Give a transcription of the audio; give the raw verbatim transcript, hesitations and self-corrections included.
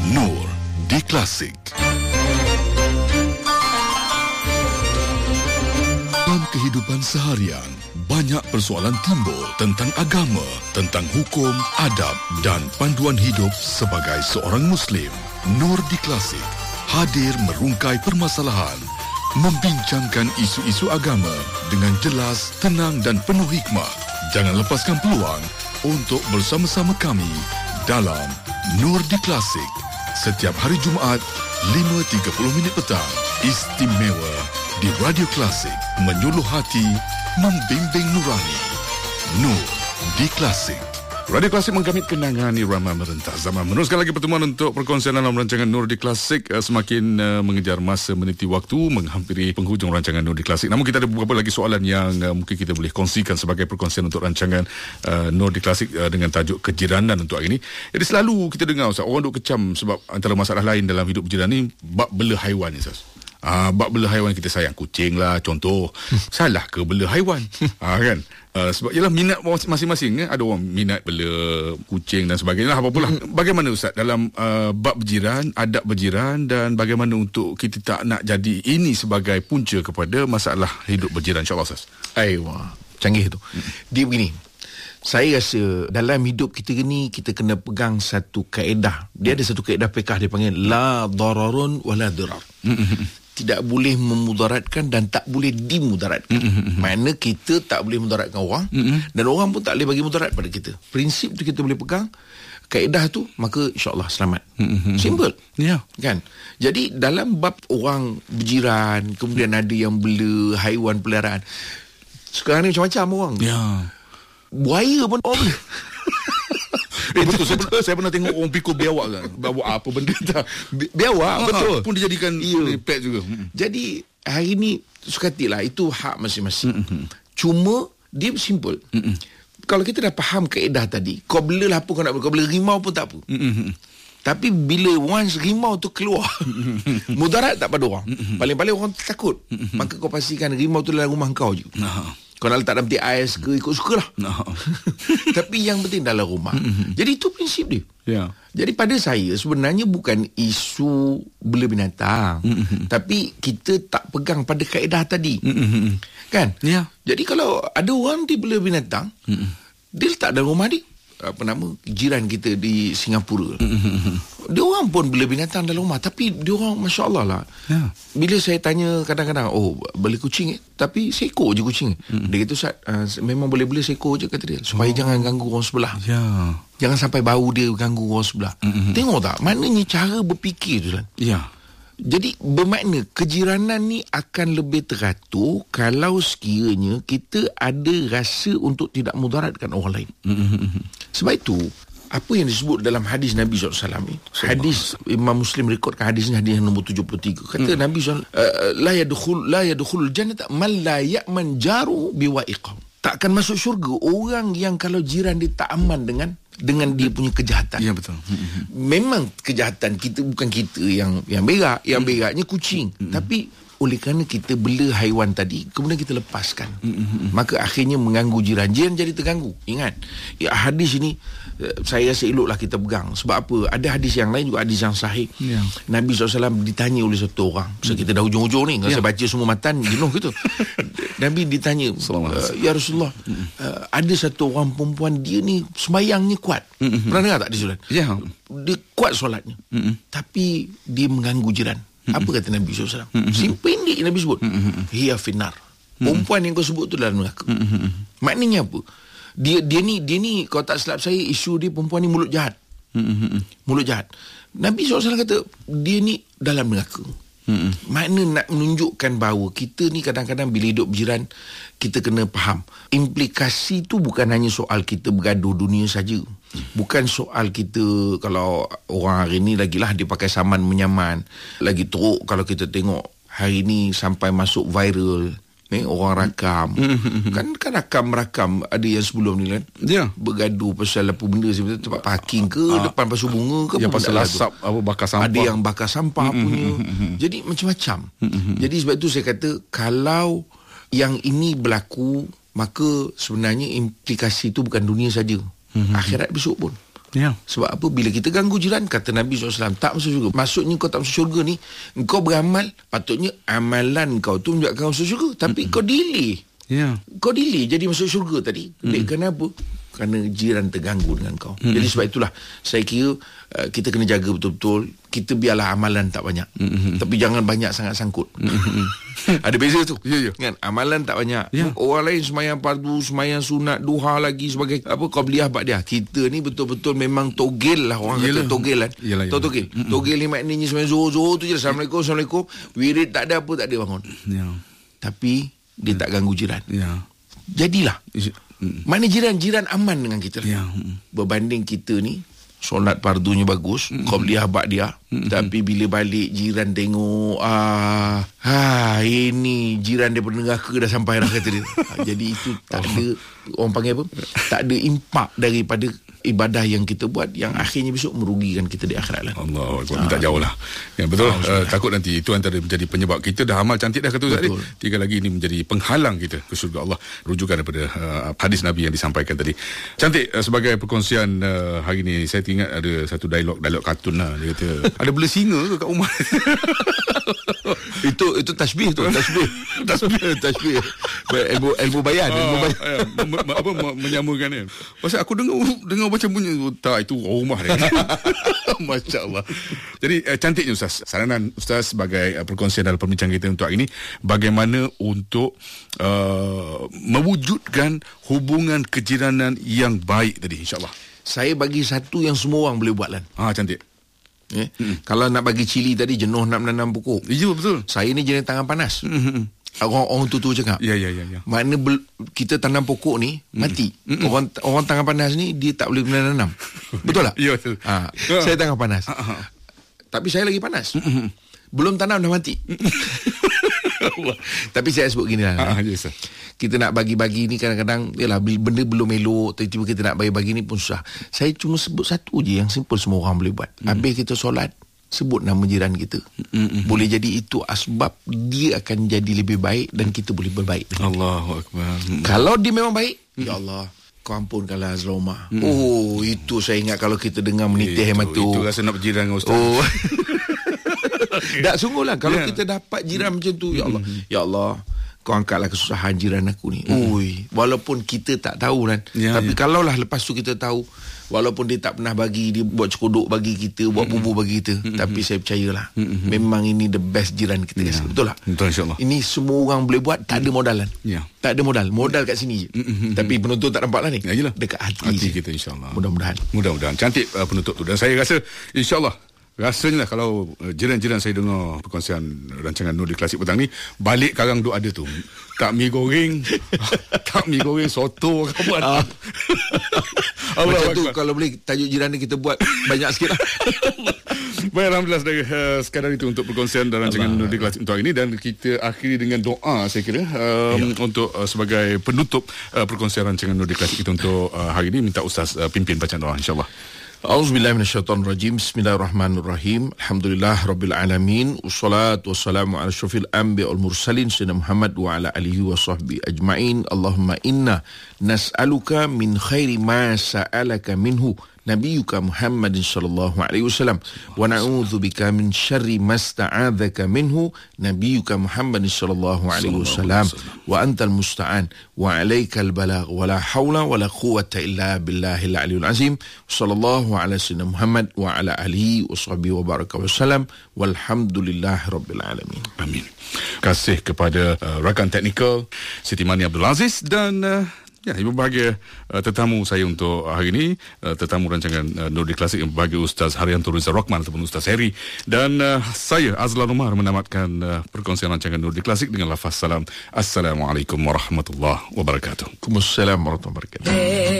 Nur di Klasik. Dalam kehidupan seharian, banyak persoalan timbul tentang agama, tentang hukum, adab dan panduan hidup sebagai seorang Muslim. Nur di Klasik hadir merungkai permasalahan, membincangkan isu-isu agama dengan jelas, tenang dan penuh hikmat. Jangan lepaskan peluang untuk bersama-sama kami dalam Nur di Klasik setiap hari Jumaat lima tiga puluh minit petang. Istimewa di Radio Klasik, menyuluh hati, membimbing nurani. Nur di Klasik. Radio Klasik menggamit kenangan irama merentas zaman. Meneruskan lagi pertemuan untuk perkongsian dalam rancangan Nur di Klasik. Semakin uh, mengejar masa meniti waktu, menghampiri penghujung rancangan Nur di Klasik. Namun kita ada beberapa lagi soalan yang uh, mungkin kita boleh kongsikan sebagai perkongsian untuk rancangan uh, Nur di Klasik uh, dengan tajuk kejiranan untuk hari ini. Jadi selalu kita dengar, Ustaz, orang duk kecam sebab antara masalah lain dalam hidup berjiran ni bab bela haiwan ni, Ustaz. Ah, bab bela haiwan, kita sayang kucing lah contoh. Salah ke bela haiwan? Ah, kan? Uh, sebab ialah minat masing-masing, kan? Ada orang minat bela kucing dan sebagainya lah, apa-apalah. Bagaimana, Ustaz, dalam uh, bab berjiran, adab berjiran, dan bagaimana untuk kita tak nak jadi ini sebagai punca kepada masalah hidup berjiran, insyaAllah, Ustaz? Aiwah, canggih tu. Hmm. Dia begini, saya rasa dalam hidup kita ni kita kena pegang satu kaedah. Dia ada satu kaedah fiqh, dia panggil la dararun wala dirar. Tidak boleh memudaratkan dan tak boleh dimudaratkan. Mm-hmm. Maknanya kita tak boleh mudaratkan orang, mm-hmm. dan orang pun tak boleh bagi mudarat pada kita. Prinsip tu kita boleh pegang, kaedah tu, maka insya-Allah selamat. Mm-hmm. Simple. Ya, yeah. Kan? Jadi dalam bab orang berjiran, kemudian ada yang bela haiwan peliharaan. Sekarang ni macam-macam orang. Ya. Yeah. Buaya pun orang bela. Eh, betul, saya pernah, saya pernah tengok orang pikul biawak kan. Biawak apa benda tak. Biawak, ha, betul. Pun dijadikan pet juga. Jadi hari ni sukatilah, itu hak masing-masing. Mm-hmm. Cuma dia simple. Mm-hmm. Kalau kita dah faham kaedah tadi, kau bela lah apa kau nak bela, kau bela rimau pun tak apa. Mm-hmm. Tapi bila once rimau tu keluar, mm-hmm. mudarat tak pada orang. Mm-hmm. Paling-paling orang takut. Mm-hmm. Maka kau pastikan rimau tu dalam rumah kau je. Nah. Kau nak letak dalam peti ais ke, ikut sukalah. No. Tapi yang penting dalam rumah. Mm-hmm. Jadi itu prinsip dia. Yeah. Jadi pada saya sebenarnya bukan isu bela binatang. Mm-hmm. Tapi kita tak pegang pada kaedah tadi. Mm-hmm. Kan? Yeah. Jadi kalau ada orang dia bela binatang, mm-hmm. dia letak dalam rumah dia. Apa nama, jiran kita di Singapura. Mm-hmm. Dia orang pun bela binatang dalam rumah, tapi dia orang masya-Allah lah. Yeah. Bila saya tanya kadang-kadang, oh bela kucing eh? Tapi seekor je kucing. Mm-hmm. Dia kata, Ustaz, uh, memang boleh bela seekor je, kata dia, supaya oh. jangan ganggu orang sebelah. Yeah. Jangan sampai bau dia ganggu orang sebelah. Mm-hmm. Tengok tak, maknanya cara berfikir tu kan. Ya. Yeah. Jadi bermakna kejiranan ni akan lebih teratur kalau sekiranya kita ada rasa untuk tidak mudaratkan orang lain. Mm-hmm. Sebab itu, apa yang disebut dalam hadis Nabi sallallahu alaihi wasallam ni, hadis Imam Muslim rekodkan hadis ni, hadis nombor tujuh puluh tiga. Kata mm. Nabi sallallahu alaihi wasallam, la yadkhul la yadkhulul jannata man la ya'man jaru biwa'iqah. Takkan masuk syurga orang yang kalau jiran dia tak aman dengan dengan dia punya kejahatan. Ya, betul. Memang kejahatan kita bukan kita yang yang berak, yang beraknya kucing. Mm-hmm. Tapi oleh kerana kita bela haiwan tadi, kemudian kita lepaskan. Mm-hmm. Maka akhirnya mengganggu jiran. Jiran jadi terganggu. Ingat, ya, hadis ini saya rasa eloklah kita pegang. Sebab apa? Ada hadis yang lain juga, hadis yang sahih. Yeah. Nabi sallallahu alaihi wasallam ditanya oleh satu orang. So, mm-hmm. kita dah hujung-hujung ni. Kalau yeah. saya baca semua matan, jenuh gitu. Nabi ditanya, uh, Ya Rasulullah, mm-hmm. uh, ada satu orang perempuan, dia ni sembahyangnya kuat. Mm-hmm. Pernah dengar tak di solat? Yeah. Dia kuat solatnya. Mm-hmm. Tapi dia mengganggu jiran. Apa kata Nabi sallallahu alaihi wasallam? Mm-hmm. Simple pendek Nabi sebut. Mm-hmm. Hiya finnar. Mm-hmm. Perempuan yang kau sebut tu dalam neraka. Mm-hmm. Maknanya apa? Dia dia ni dia ni kalau tak silap saya, isu dia perempuan ni mulut jahat. Mm-hmm. Mulut jahat. Nabi sallallahu alaihi wasallam kata dia ni dalam neraka. Mm-hmm. Makna nak menunjukkan bahawa kita ni kadang-kadang bila hidup berjiran, kita kena faham implikasi tu bukan hanya soal kita bergaduh dunia saja. Bukan soal kita, kalau orang hari ni lagilah dia pakai saman menyaman, lagi teruk kalau kita tengok hari ni sampai masuk viral ni, orang rakam. kan kan rakam-rakam ada yang sebelum ni kan. Ya. Bergaduh pasal apa benda sebenarnya, tempat parking ke, ah, depan pasu bunga ke, yang pasal asap apa bakar sampah. Ada yang bakar sampah punya. Jadi macam-macam. Jadi sebab tu saya kata, kalau yang ini berlaku, maka sebenarnya implikasi itu bukan dunia saja. Mm-hmm. Akhirat besok pun. Ya. Sebab apa? Bila kita ganggu jiran, kata Nabi sallallahu alaihi wasallam, tak masuk syurga. Maksudnya kau tak masuk syurga ni, kau beramal, patutnya amalan kau tu menjadikan kau masuk syurga. Tapi mm-hmm. kau delay. Ya. Kau delay jadi masuk syurga tadi. Mm-hmm. Kenapa? Kerana jiran terganggu dengan kau. Mm-hmm. Jadi sebab itulah saya kira uh, kita kena jaga betul-betul. Kita biarlah amalan tak banyak. Mm-hmm. Tapi jangan banyak sangat sangkut. Mm-hmm. Ada beza tu. Ya, ya. Kan? Amalan tak banyak. Ya. Orang lain semayang fardu, semayang sunat, duha lagi sebagai apa qabliyah ba'diyah. Kita ni betul-betul memang togel lah. Orang Yalah. kata togel kan. Yalah, yalah. Tahu togel? Mm-hmm. Togel ni maknanya semayang zuhur, zuhur tu je. Assalamualaikum, Assalamualaikum. Wirid tak ada apa, tak ada bangun. Ya. Tapi dia ya. tak ganggu jiran. Ya. Jadilah. Mm. Mana jiran-jiran aman dengan kita. Ya. Mm. Berbanding kita ni solat fardunya bagus, mm-hmm. qabliyah ba'diyah, mm-hmm. tapi bila balik jiran tengok ah ha ini jiran daripada neraka dah sampai dah kata dia. Ha, jadi itu tak ada, orang panggil apa? Tak ada impak daripada ibadah yang kita buat yang akhirnya besok merugikan kita di akhirat lah. Allah, ha. minta jauh lah. Ya, betul. Uh, takut nanti itu antara menjadi penyebab kita dah amal cantik dah kata Ustaz ni. Tinggal lagi ini menjadi penghalang kita ke syurga Allah. Rujukan daripada uh, hadis Nabi yang disampaikan tadi. Cantik uh, sebagai perkongsian uh, hari ni. Saya ingat ada satu dialog dialog kartun lah. Dia kata ada bela singa ke kat rumah? itu itu tasbih tu, tasbih. tasbih, tasbih. Ilmu ilmu bayan, ilmu bayan. Uh, apa menyamakan kan. Pasal aku dengar dengar macam bunyi tak itu rumah dia. Masya-Allah. Jadi uh, cantiknya Ustaz. Saranan Ustaz sebagai uh, perkongsian dalam perbincangan kita untuk hari ini, bagaimana untuk uh, mewujudkan hubungan kejiranan yang baik tadi insya-Allah. Saya bagi satu yang semua orang boleh buat lah. Ah, cantik. Eh? Mm. Kalau nak bagi cili tadi, jenuh nak menanam pokok. Ya, betul. Saya ni jenis tangan panas. Mm-hmm. Orang-orang tu-tu cakap. Ya, ya, ya, ya. Makna bel- kita tanam pokok ni, mm. mati. Mm-mm. Orang orang tangan panas ni, dia tak boleh menanam. Betul tak? Ya, betul. Ha, saya tangan panas. Tapi saya lagi panas. Mm-hmm. Belum tanam dah mati. Tapi saya sebut gini lah. Ah, yes, kita nak bagi-bagi ni kadang-kadang yalah, benda belum elok, tiba-tiba kita nak bagi-bagi ni pun susah. Saya cuma sebut satu je yang simple semua orang boleh buat. Mm. Habis kita solat, sebut nama jiran kita. Mm-mm. Boleh jadi itu asbab dia akan jadi lebih baik dan kita boleh berbaik. Allahu Akbar. Mm. Kalau dia memang baik, mm. ya Allah, kau ampunkanlah Azroma. Mm. Oh, itu saya ingat kalau kita dengar menitih hemat tu. Itu rasa nak berjiran dengan Ustaz. Oh. Tak, sungguhlah kalau yeah. kita dapat jiran mm. macam tu, ya Allah, mm. ya Allah, kau angkatlah kesusahan jiran aku ni. Mm. Ui, walaupun kita tak tahu kan. Ya, tapi ya. Kalaulah lepas tu kita tahu, walaupun dia tak pernah bagi, dia buat cekodok bagi kita, buat bubur bagi kita, mm-hmm. tapi saya percayalah, mm-hmm. memang ini the best jiran kita. Ya. Betul tak? Betul, insya-Allah. Ini semua orang boleh buat, tak ada modalan. Ya. Tak ada modal, modal kat sini je. Mm-hmm. Tapi penuntut tak nampak lah ni. Ya, jelah. Dekat hati, hati kita, insya-Allah. Mudah-mudahan. Mudah-mudahan. Cantik uh, penutup tu. Dan saya rasa, insya-Allah, rasanya lah kalau uh, jiran-jiran saya dengar perkongsian rancangan Nur di Klasik petang ni, balik karang duk ada tu. Tak mi goreng, tak mi goreng soto apa ah. Allah macam tu kalau boleh tajuk jiran ni kita buat banyak sikit lah. Baik, alhamdulillah dari uh, sekadar itu untuk perkongsian dalam rancangan Nur di Klasik untuk hari ini, dan kita akhiri dengan doa saya kira um, ya. untuk uh, sebagai penutup uh, perkongsian rancangan Nur di Klasik kita untuk uh, hari ini, minta Ustaz uh, pimpin bacaan doa insya-Allah. A'udzubillahi minasyaitonirrajim. Bismillahirrahmanirrahim. Alhamdulillah rabbil alamin. Wassalatu wassalamu ala asyrafil anbiya wal mursalin sayyidina Muhammad wa ala alihi wa sahbihi ajma'in. Allahumma inna nas'aluka min khairi ma sa'alaka minhu nabiyyuka Muhammadin sallallahu alaihi wasallam wa na'udzubika min syarri ma sta'adzaka minhu nabiyyuka Muhammadin sallallahu alaihi wasallam wa antal musta'an wa 'alaikal balagh wa la haula wa la quwwata illa billahil aliyyil azim. Sallallahu ala sayyidina Muhammad wa ala alihi wa sahbihi wa baraka wasallam walhamdulillahi rabbil alamin. Amin. Terima kasih kepada uh, rakan teknikal Siti Mani Abdul Aziz dan uh, ya, ibu bahagia uh, tetamu saya untuk hari ini, uh, tetamu rancangan uh, Nur di Klasik yang berbahagia Ustaz Haryanto Rizal Rockman ataupun Ustaz Heri, dan uh, saya Azlan Umar menamatkan uh, perkongsian rancangan Nur di Klasik dengan lafaz salam. Assalamualaikum warahmatullahi wabarakatuh. Waalaikumsalam warahmatullahi wabarakatuh.